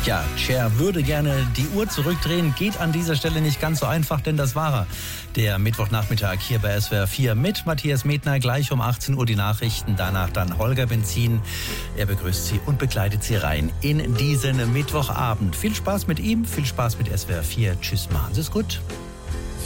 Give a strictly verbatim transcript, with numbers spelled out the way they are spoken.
Ja, Cher würde gerne die Uhr zurückdrehen, geht an dieser Stelle nicht ganz so einfach, denn das war er. Der Mittwochnachmittag hier bei S W R vier mit Matthias Medner, gleich um achtzehn Uhr die Nachrichten, danach dann Holger Benzin. Er begrüßt Sie und begleitet Sie rein in diesen Mittwochabend. Viel Spaß mit ihm, viel Spaß mit S W R vier. Tschüss, machen Sie es gut.